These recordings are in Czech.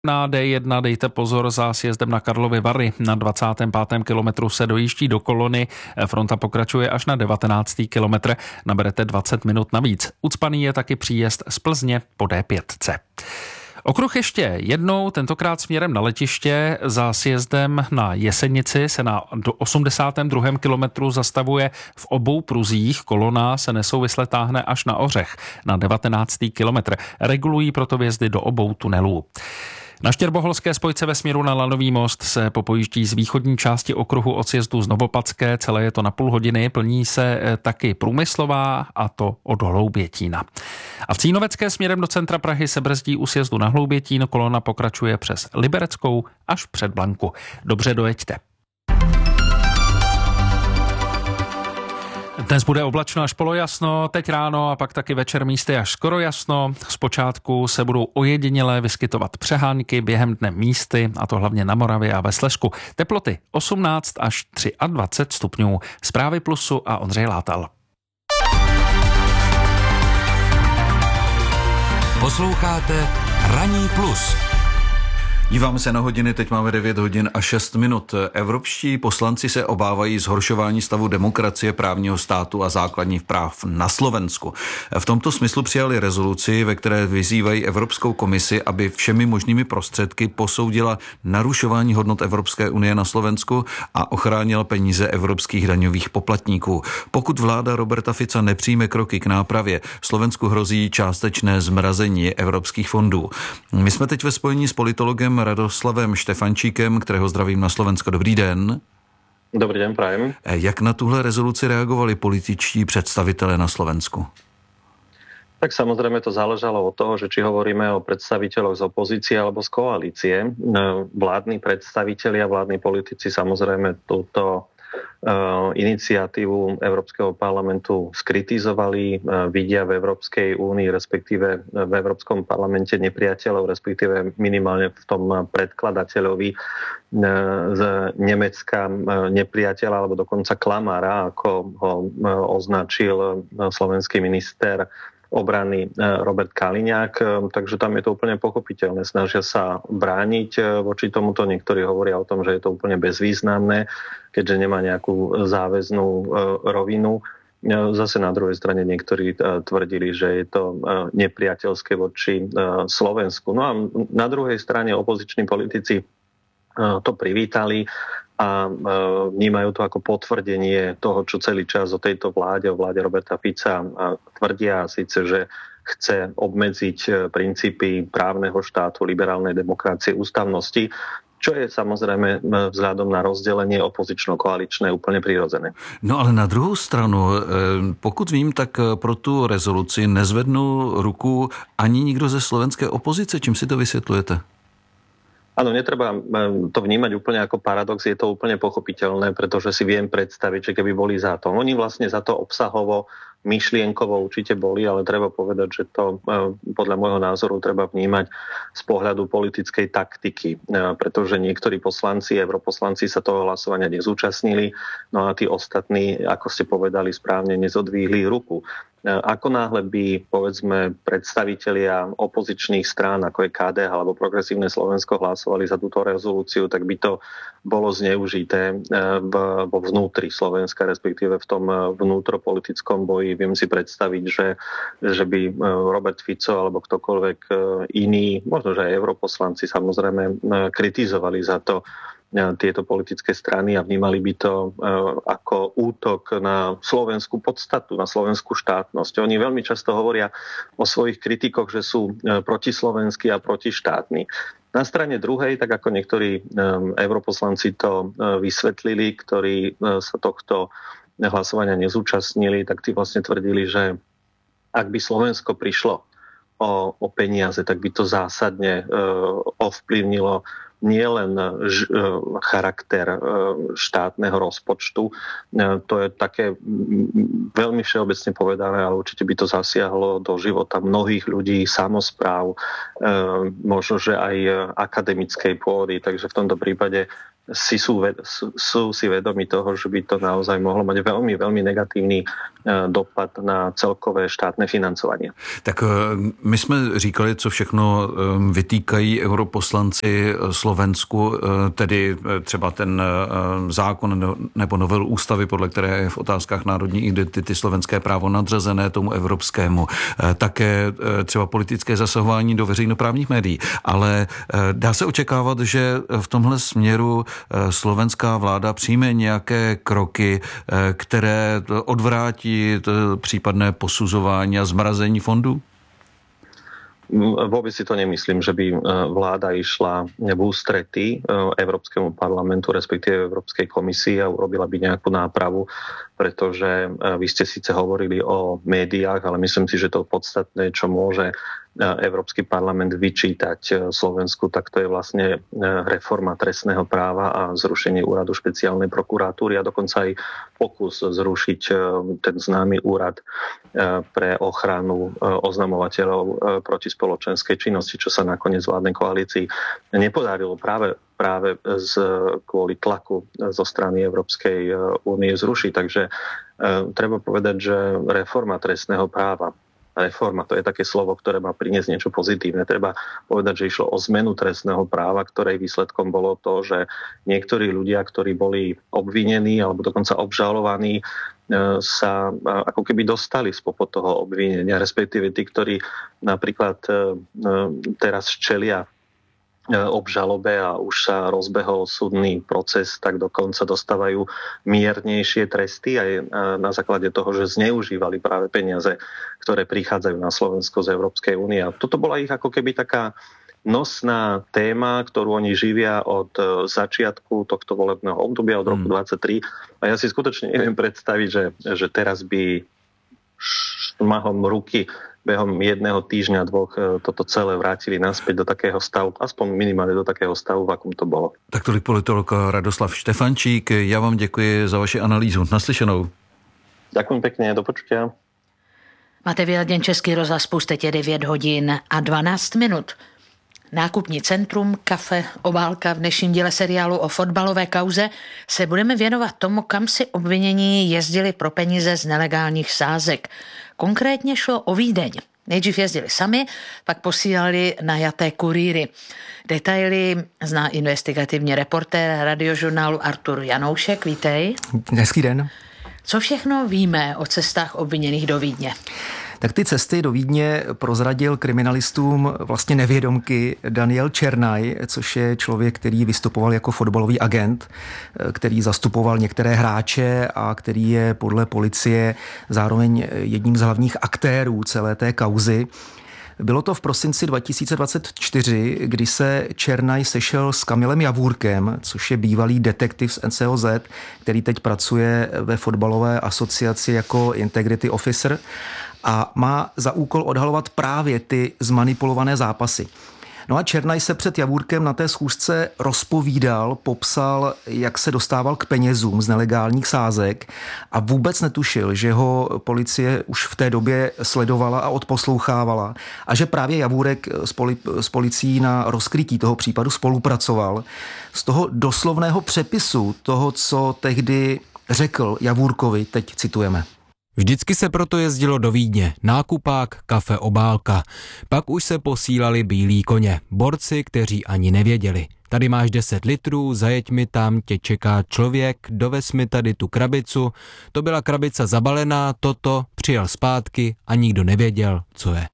Na D1 dejte pozor za sjezdem na Karlovy Vary. Na 25. kilometru se dojíždí do kolony. Fronta pokračuje až na 19. kilometr. Naberete 20 minut navíc. Ucpaný je taky příjezd z Plzně po D5. Okruh ještě jednou, tentokrát směrem na letiště. Za sjezdem na Jesenici se na 82. kilometru zastavuje v obou pruzích. Kolona se nesouvisle táhne až na Ořech na 19. kilometr. Regulují proto vjezdy do obou tunelů. Na štěrboholské spojce ve směru na Lanový most se popojíždí z východní části okruhu od sjezdu z Novopatské, celé je to na půl hodiny, plní se taky Průmyslová, a to od Hloubětína. A v Cínovecké směrem do centra Prahy se brzdí u sjezdu na Hloubětín, kolona pokračuje přes Libereckou až před Blanku. Dobře dojeďte. Dnes bude oblačno až polojasno, teď ráno a pak taky večer místy až skoro jasno. Zpočátku se budou ojediněle vyskytovat přehánky, během dne místy, a to hlavně na Moravě a ve Slezsku. Teploty 18 až 23 stupňů. Zprávy Plusu a Ondřej Látal. Posloucháte Ranní plus. Díváme se na hodiny, teď máme 9 hodin a 6 minut. Evropští poslanci se obávají zhoršování stavu demokracie, právního státu a základních práv na Slovensku. V tomto smyslu přijali rezoluci, ve které vyzývají Evropskou komisi, aby všemi možnými prostředky posoudila narušování hodnot Evropské unie na Slovensku a ochránila peníze evropských daňových poplatníků. Pokud vláda Roberta Fica nepřijme kroky k nápravě, Slovensku hrozí částečné zmrazení evropských fondů. My jsme teď ve spojení s politologem Radoslavem Štefančíkem, kterého zdravím na Slovensko. Dobrý den. Dobrý den, prajem. Jak na tuhle rezoluci reagovali političtí představitelé na Slovensku? Tak samozrejme to záležalo od toho, že či hovoríme o predstaviteľoch z opozície alebo z koalície. Vládni predstavitelia, vládni politici samozrejme túto iniciatívu Európskeho parlamentu skritizovali, vidia v Európskej únii, respektíve v Európskom parlamente nepriateľov, respektíve minimálne v tom predkladateľovi z Nemecka nepriateľa, alebo dokonca klamára, ako ho označil slovenský minister obrany Robert Kaliňák, takže tam je to úplne pochopiteľné. Snažia sa brániť voči tomuto. Niektorí hovoria o tom, že je to úplne bezvýznamné, keďže nemá nejakú záväznú rovinu. Zase na druhej strane niektorí tvrdili, že je to nepriateľské voči Slovensku. No a na druhej strane opoziční politici to privítali a vnímajú to ako potvrdenie toho, čo celý čas o tejto vláde, o vláde Roberta Fica tvrdia, síce, že chce obmedziť princípy právneho štátu, liberálnej demokracie, ústavnosti, čo je samozrejme vzhľadom na rozdelenie opozično-koaličné úplne prirodzené. No ale na druhou stranu, pokud vím, tak pro tu rezoluci nezvednul ruku ani nikdo ze slovenské opozice. Čím si to vysvětlujete? Áno, netreba to vnímať úplne ako paradox, je to úplne pochopiteľné, pretože si viem predstaviť, že keby boli za to. Oni vlastne za to obsahovo, myšlienkovo určite boli, ale treba povedať, že to podľa môjho názoru treba vnímať z pohľadu politickej taktiky, pretože niektorí poslanci, europoslanci sa toho hlasovania nezúčastnili, no a tí ostatní, ako ste povedali správne, nezodvíhli ruku. Ako náhle by, povedzme, predstavitelia opozičných strán, ako je KDH alebo Progresívne Slovensko, hlasovali za túto rezolúciu, tak by to bolo zneužité vo vnútri Slovenska, respektíve v tom vnútropolitickom boji. Viem si predstaviť, že by Robert Fico alebo ktokoľvek iný, možno že aj europoslanci samozrejme, kritizovali za to tieto politické strany a vnímali by to ako útok na slovenskú podstatu, na slovenskú štátnosť. Oni veľmi často hovoria o svojich kritikoch, že sú protislovenskí a protištátni. Na strane druhej, tak ako niektorí europoslanci to vysvetlili, ktorí sa tohto hlasovania nezúčastnili, tak tí vlastne tvrdili, že ak by Slovensko prišlo o peniaze, tak by to zásadne ovplyvnilo nie len charakter štátneho rozpočtu. To je také veľmi všeobecne povedané, ale určite by to zasiahlo do života mnohých ľudí, samospráv, možno, že aj akademickej pôdy. Takže v tomto prípade sú si vedomi toho, že by to naozaj mohlo mať veľmi, veľmi negatívny dopad na celkové štátne financovanie. Tak my jsme říkali, co všechno vytýkají europoslanci Slovensku, tedy třeba ten zákon nebo novelu ústavy, podle které je v otázkách národní identity slovenské právo nadřazené tomu evropskému. Také třeba politické zasahování do veřejnoprávních médií. Ale dá se očekávat, že v tomhle směru slovenská vláda přijme nějaké kroky, které odvrátí případné posuzování a zmrazení fondů? Vôbec si to nemyslím, že by vláda išla v ústretí Európskemu parlamentu, respektíve Európskej komisii a urobila by nejakú nápravu, pretože vy ste síce hovorili o médiách, ale myslím si, že to podstatné, čo môže Európsky parlament vyčítať Slovensku, tak to je vlastne reforma trestného práva a zrušenie úradu špeciálnej prokuratúry a dokonca aj pokus zrušiť ten známy úrad pre ochranu oznamovateľov proti spoločenskej činnosti, čo sa nakoniec vládnej koalícii nepodarilo práve kvôli tlaku zo strany Európskej únie zrušiť. Takže treba povedať, že reforma trestného práva, reforma, to je také slovo, ktoré má priniesť niečo pozitívne. Treba povedať, že išlo o zmenu trestného práva, ktorej výsledkom bolo to, že niektorí ľudia, ktorí boli obvinení alebo dokonca obžalovaní, sa ako keby dostali spod toho obvinenia, respektíve tí, ktorí napríklad teraz čelia obžalobe a už sa rozbehol súdny proces, tak dokonca dostávajú miernejšie tresty aj na základe toho, že zneužívali práve peniaze, ktoré prichádzajú na Slovensko z Európskej únie. A toto bola ich ako keby taká nosná téma, ktorú oni živia od začiatku tohto volebného obdobia, od roku 2023. A ja si skutočne neviem predstaviť, že teraz by šmahom ruky behom jedného týždňa, dvoch toto celé vrátili naspäť do takého stavu, aspoň minimálně do takého stavu, v akom to bylo. Tak tolik politolog Radoslav Štefančík. Já vám děkuji za vaši analýzu. Naslyšenou. Ďakujem pekne, do počutia. Máte vyladěn Český rozhlas, pustěte 9 hodin a 12 minut. Nákupní centrum, kafe, obálka. V dnešním díle seriálu o fotbalové kauze se budeme věnovat tomu, kam si obvinění jezdili pro peníze z nelegálních sázek. Konkrétně šlo o Vídeň. Nejdřív jezdili sami, pak posílali najaté kurýry. Detaily zná investigativní reportér radiožurnálu Artur Janoušek. Vítej. Hezký den. Co všechno víme o cestách obviněných do Vídně? Tak ty cesty do Vídně prozradil kriminalistům vlastně nevědomky Daniel Černaj, což je člověk, který vystupoval jako fotbalový agent, který zastupoval některé hráče a který je podle policie zároveň jedním z hlavních aktérů celé té kauzy. Bylo to v prosinci 2024, kdy se Černaj sešel s Kamilem Javůrkem, což je bývalý detektiv z NCOZ, který teď pracuje ve fotbalové asociaci jako integrity officer a má za úkol odhalovat právě ty zmanipulované zápasy. No a Černaj se před Javůrkem na té schůzce rozpovídal, popsal, jak se dostával k penězům z nelegálních sázek a vůbec netušil, že ho policie už v té době sledovala a odposlouchávala a že právě Javůrek s policií na rozkrytí toho případu spolupracoval. Z toho doslovného přepisu toho, co tehdy řekl Javůrkovi, teď citujeme. Vždycky se proto jezdilo do Vídně, nákupák, kafe, obálka. Pak už se posílali bílí koně, borci, kteří ani nevěděli. Tady máš 10 litrů, zajeď mi tam, tě čeká člověk, dovez mi tady tu krabicu. To byla krabice zabalená, toto, přijel zpátky a nikdo nevěděl, co je.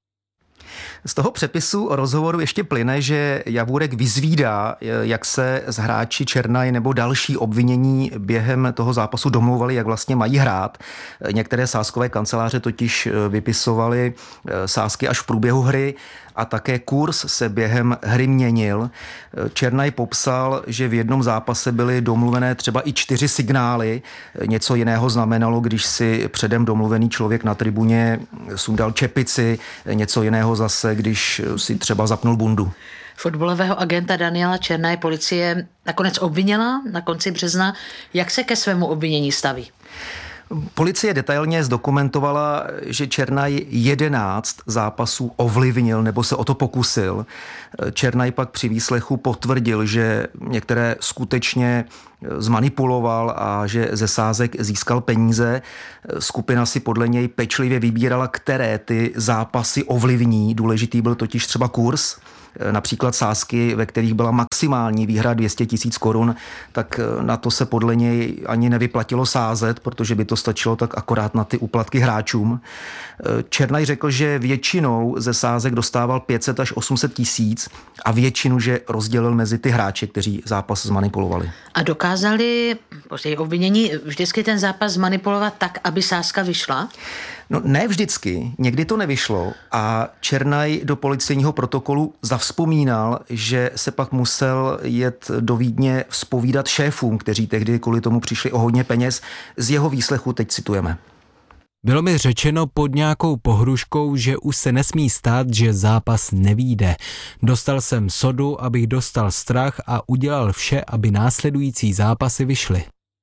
Z toho přepisu rozhovoru ještě plyne, že Javůrek vyzvídá, jak se s hráči Černaj nebo další obvinění během toho zápasu domlouvali, jak vlastně mají hrát. Některé sázkové kanceláře totiž vypisovaly sázky až v průběhu hry a také kurz se během hry měnil. Černaj popsal, že v jednom zápase byly domluvené třeba i 4 signály. Něco jiného znamenalo, když si předem domluvený člověk na tribuně sundal čepici, něco jiného zase, když si třeba zapnul bundu. Fotbalového agenta Daniela Černaje policie nakonec obvinila na konci března. Jak se ke svému obvinění staví? Policie detailně zdokumentovala, že Černaj 11 zápasů ovlivnil nebo se o to pokusil. Černaj pak při výslechu potvrdil, že některé skutečně zmanipuloval a že ze sázek získal peníze. Skupina si podle něj pečlivě vybírala, které ty zápasy ovlivní. Důležitý byl totiž třeba kurz. Například sázky, ve kterých byla maximální výhra 200 000 korun, tak na to se podle něj ani nevyplatilo sázet, protože by to stačilo tak akorát na ty úplatky hráčům. Černaj řekl, že většinou ze sázek dostával 500 až 800 tisíc a většinu, že rozdělil mezi ty hráče, kteří zápas zmanipulovali. A dokázali po obvinění vždycky ten zápas zmanipulovat tak, aby sázka vyšla? No ne vždycky, někdy to nevyšlo a Černaj do policejního protokolu zavzpomínal, že se pak musel jet do Vídně zpovídat šéfům, kteří tehdy kvůli tomu přišli o hodně peněz. Z jeho výslechu teď citujeme. Bylo mi řečeno pod nějakou pohruškou, že už se nesmí stát, že zápas nevyjde. Dostal jsem sodu, abych dostal strach a udělal vše, aby následující zápasy vyšly.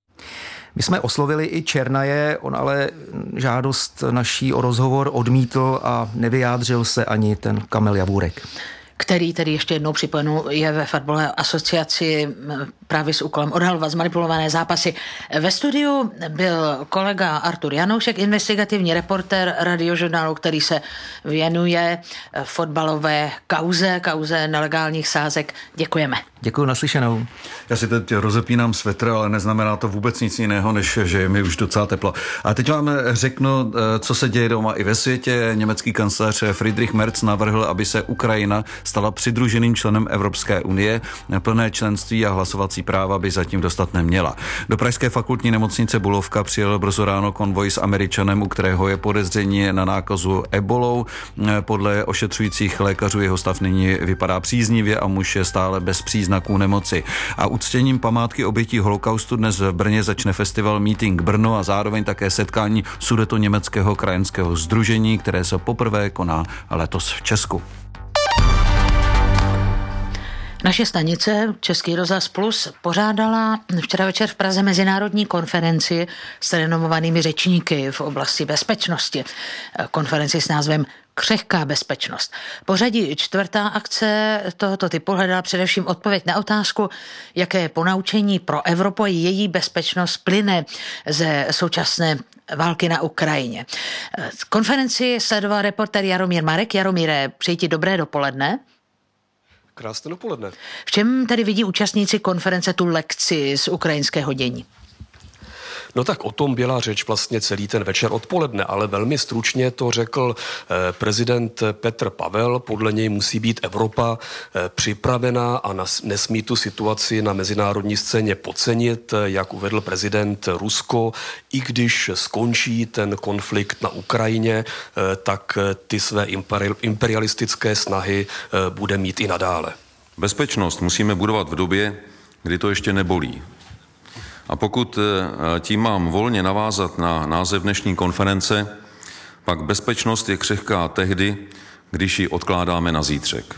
My jsme oslovili i Černaje, on ale žádost naší o rozhovor odmítl a nevyjádřil se ani ten Kamil Javůrek. Který tedy ještě jednou připomenu, je ve fotbalové asociaci právě s úkolem odhalovat zmanipulované zápasy. Ve studiu byl kolega Artur Janoušek, investigativní reportér Radiožurnálu, který se věnuje fotbalové kauze nelegálních sázek. Děkujeme. Děkuji, naslyšenou. Já si teď rozepínám svetr, ale neznamená to vůbec nic jiného, než že je mi už docela teplo. A teď vám řeknu, co se děje doma i ve světě. Německý kancléř Friedrich Merz navrhl, aby se Ukrajina stala přidruženým členem Evropské unie. Plné členství a hlasovací práva by zatím dostat neměla. Do pražské fakultní nemocnice Bulovka přijel brzo ráno konvoj s Američanem, u kterého je podezření na nákazu ebolou. Podle ošetřujících lékařů jeho stav nyní vypadá příznivě a muž je stále bez příznaků nemoci. A uctěním památky obětí holokaustu dnes v Brně začne festival Meeting Brno a zároveň také setkání Sudetoněmeckého krajanského sdružení, které se poprvé koná letos v Česku. Naše stanice Český rozhlas Plus pořádala včera večer v Praze mezinárodní konferenci s renomovanými řečníky v oblasti bezpečnosti. Konferenci s názvem Křehká bezpečnost. Pořadí čtvrtá akce tohoto typu hledala především odpověď na otázku, jaké ponaučení pro Evropu a její bezpečnost plyne ze současné války na Ukrajině. Konferenci sledoval reportér Jaromír Marek. Jaromíre, přeji ti dobré dopoledne. Krásné dopoledne. V čem tedy vidí účastníci konference tu lekci z ukrajinského dění? No tak o tom byla řeč vlastně celý ten večer odpoledne, ale velmi stručně to řekl prezident Petr Pavel. Podle něj musí být Evropa připravená a nesmí tu situaci na mezinárodní scéně podcenit, jak uvedl prezident Rusko. I když skončí ten konflikt na Ukrajině, tak ty své imperialistické snahy bude mít i nadále. Bezpečnost musíme budovat v době, kdy to ještě nebolí. A pokud tím mám volně navázat na název dnešní konference, pak bezpečnost je křehká tehdy, když ji odkládáme na zítřek.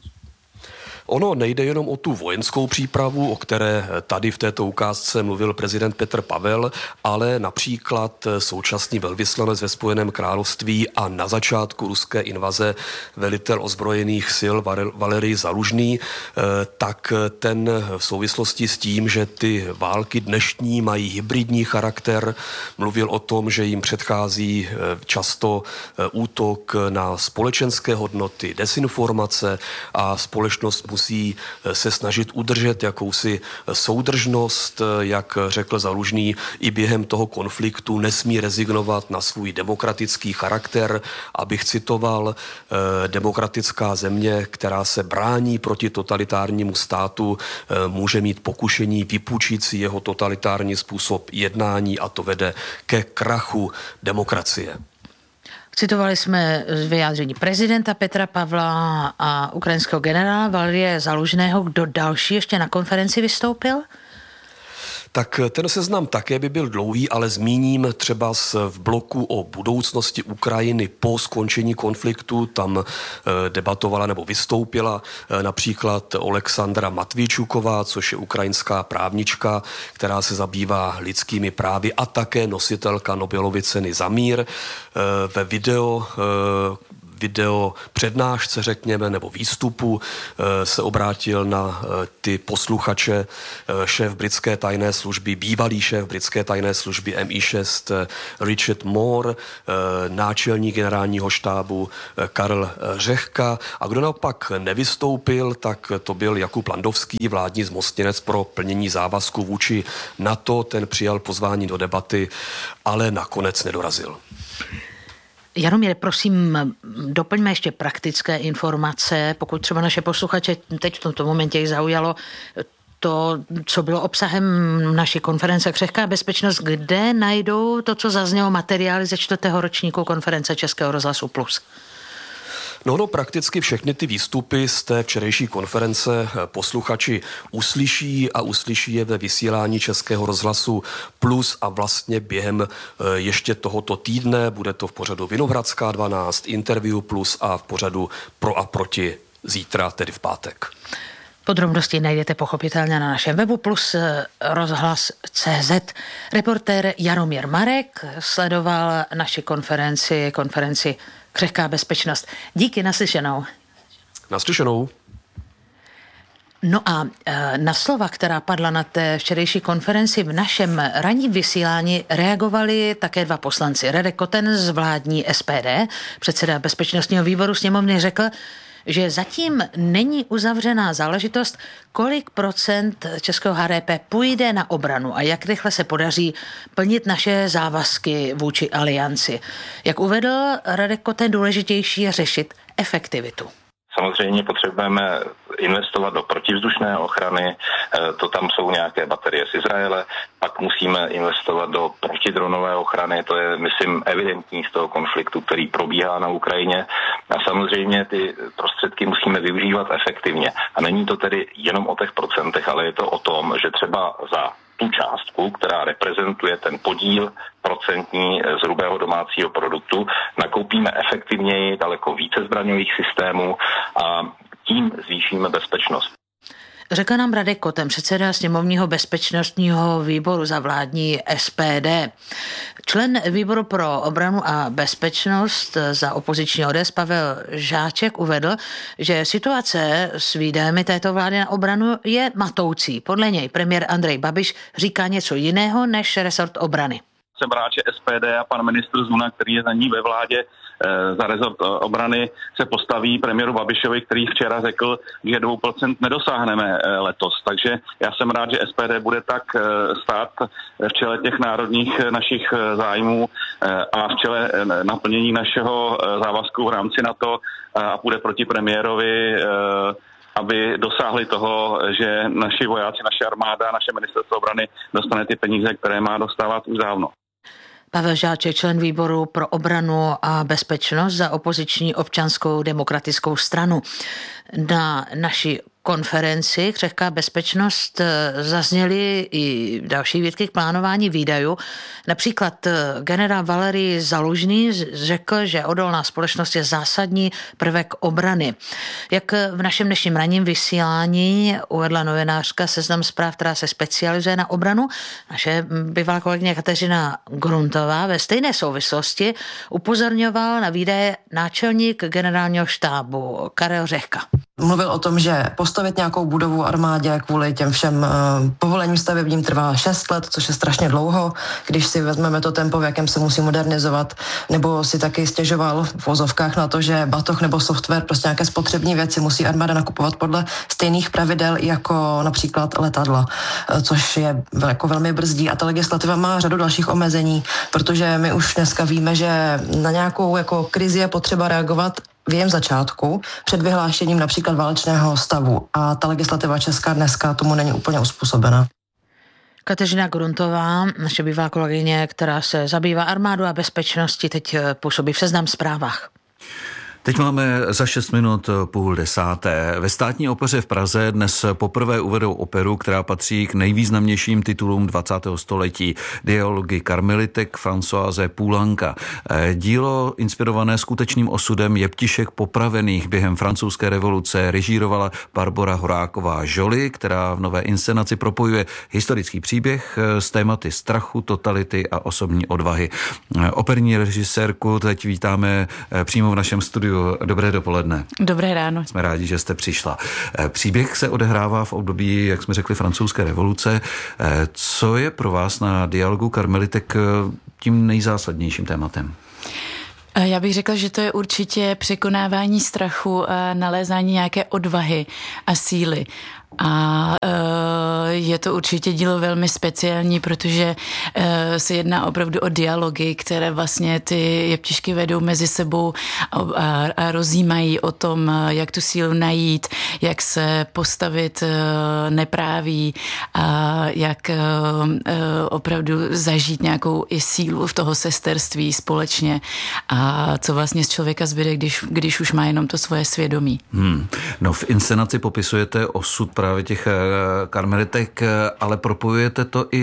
Ono nejde jenom o tu vojenskou přípravu, o které tady v této ukázce mluvil prezident Petr Pavel, ale například současný velvyslanec ve Spojeném království a na začátku ruské invaze velitel ozbrojených sil Valerij Zalužný, tak ten v souvislosti s tím, že ty války dnešní mají hybridní charakter, mluvil o tom, že jim předchází často útok na společenské hodnoty, desinformace a společnost musí se snažit udržet jakousi soudržnost, jak řekl Zalužný, i během toho konfliktu nesmí rezignovat na svůj demokratický charakter, abych citoval, demokratická země, která se brání proti totalitárnímu státu, může mít pokušení vypůjčit si jeho totalitární způsob jednání a to vede ke krachu demokracie. Citovali jsme vyjádření prezidenta Petra Pavla a ukrajinského generála Valerije Zalužného. Kdo další ještě na konferenci vystoupil? Tak ten seznam také by byl dlouhý, ale zmíním třeba v bloku o budoucnosti Ukrajiny po skončení konfliktu. Tam debatovala nebo vystoupila například Oleksandra Matvíčuková, což je ukrajinská právnička, která se zabývá lidskými právy a také nositelka Nobelovy ceny za mír. Ve video přednášce, řekněme, nebo výstupu se obrátil na ty posluchače šéf britské tajné služby, bývalý šéf britské tajné služby MI6 Richard Moore, náčelník generálního štábu Karel Řehka, a kdo naopak nevystoupil, tak to byl Jakub Landovský, vládní zmocněnec pro plnění závazku vůči NATO. Ten přijal pozvání do debaty, ale nakonec nedorazil. Jaromíre, prosím, doplňme ještě praktické informace, pokud třeba naše posluchače teď v tomto momentě jich zaujalo to, co bylo obsahem naší konference Křehká bezpečnost, kde najdou to, co zaznělo, materiály ze 4. ročníku konference Českého rozhlasu Plus. No, prakticky všechny ty výstupy z té včerejší konference posluchači uslyší je ve vysílání Českého rozhlasu Plus a vlastně během ještě tohoto týdne bude to v pořadu Vinohradská 12, Interview Plus a v pořadu Pro a proti zítra, tedy v pátek. Podrobnosti najdete pochopitelně na našem webu plus rozhlas.cz. Reportér Jaromír Marek sledoval naši konferenci Křehká bezpečnost. Díky, naslyšenou. Naslyšenou. No a na slova, která padla na té včerejší konferenci, v našem ranním vysílání reagovali také dva poslanci. Radek Koten z vládní SPD, předseda bezpečnostního výboru sněmovny, řekl, že zatím není uzavřená záležitost, kolik procent českého HDP půjde na obranu a jak rychle se podaří plnit naše závazky vůči alianci. Jak uvedl Radek Koten, důležitější je řešit efektivitu. Samozřejmě potřebujeme investovat do protivzdušné ochrany, to tam jsou nějaké baterie z Izraele, pak musíme investovat do protidronové ochrany, to je, myslím, evidentní z toho konfliktu, který probíhá na Ukrajině. A samozřejmě ty prostředky musíme využívat efektivně. A není to tedy jenom o těch procentech, ale je to o tom, že třeba za tu částku, která reprezentuje ten podíl procentní z hrubého domácího produktu, nakoupíme efektivněji daleko více zbraňových systémů a tím zvýšíme bezpečnost. Řekl nám Radek Koten, předseda sněmovního bezpečnostního výboru za vládní SPD. Člen výboru pro obranu a bezpečnost za opoziční ODS Pavel Žáček uvedl, že situace s výdajemi této vlády na obranu je matoucí. Podle něj premiér Andrej Babiš říká něco jiného než resort obrany. Jsem rád, že SPD a pan ministr Zuna, který je za ní ve vládě za rezort obrany, se postaví premiéru Babišovi, který včera řekl, že 2% nedosáhneme letos. Takže já jsem rád, že SPD bude tak stát v čele těch národních našich zájmů a v čele naplnění našeho závazku v rámci NATO a půjde proti premiérovi, aby dosáhli toho, že naši vojáci, naše armáda, naše ministerstvo obrany dostane ty peníze, které má dostávat už dávno. Pavel Žáček, člen výboru pro obranu a bezpečnost za opoziční Občanskou demokratickou stranu. Na naší konferenci Křehká bezpečnost zazněly i další výtky k plánování výdajů. Například generál Valerij Zalužný řekl, že odolná společnost je zásadní prvek obrany. Jak v našem dnešním ranním vysílání uvedla novinářka Seznam Zpráv, která se specializuje na obranu, naše bývalá kolegyně Kateřina Gruntová ve stejné souvislosti upozorňoval na výdaje náčelník generálního štábu Karel Řehka. Mluvil o tom, že postavit nějakou budovu armádě kvůli těm všem povolením stavebním trvá 6 let, což je strašně dlouho, když si vezmeme to tempo, v jakém se musí modernizovat, nebo si taky stěžoval v vozovkách na to, že batoh nebo software, prostě nějaké spotřební věci musí armáda nakupovat podle stejných pravidel jako například letadla, což je jako velmi brzdí a ta legislativa má řadu dalších omezení, protože my už dneska víme, že na nějakou jako krizi je potřeba reagovat v jejím začátku před vyhlášením například válečného stavu a ta legislativa česká dneska tomu není úplně uspůsobena. Kateřina Gruntová, naše bývalá kolegyně, která se zabývá armádou a bezpečností, teď působí v Seznam Zprávách. Teď máme za 6 minut 9:30. Ve Státní opeře v Praze dnes poprvé uvedou operu, která patří k nejvýznamnějším titulům 20. století. Dialogy karmelitek Françoise Poulenca. Dílo inspirované skutečným osudem jeptišek popravených během francouzské revoluce režírovala Barbora Horáková-Joly, která v nové inscenaci propojuje historický příběh s tématy strachu, totality a osobní odvahy. Operní režisérku teď vítáme přímo v našem studiu. Dobré dopoledne. Dobré ráno. Jsme rádi, že jste přišla. Příběh se odehrává v období, jak jsme řekli, francouzské revoluce. Co je pro vás na dialogu karmelitek tím nejzásadnějším tématem? Já bych řekla, že to je určitě překonávání strachu a nalézání nějaké odvahy a síly. A je to určitě dílo velmi speciální, protože se jedná opravdu o dialogy, které vlastně ty jeptišky vedou mezi sebou a rozjímají o tom, jak tu sílu najít, jak se postavit nepráví a jak opravdu zažít nějakou i sílu v toho sesterství společně a co vlastně z člověka zbyde, když už má jenom to svoje svědomí. No v inscenaci popisujete osud právě těch karmelitek, ale propojujete to i